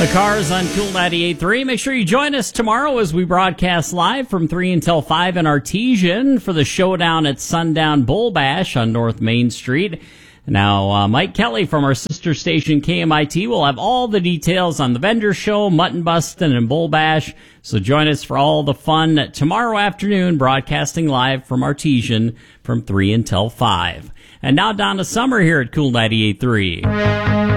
The Cars on Cool 98.3. Make sure you join us tomorrow as we broadcast live from 3 until 5 in Artesian for the Showdown at Sundown Bull Bash on North Main Street. Now, Mike Kelly from our sister station KMIT will have all the details on the vendor show, mutton busting, and Bull Bash. So join us for all the fun tomorrow afternoon, broadcasting live from Artesian from 3 until 5. And now Donna Summer here at Cool 98.3.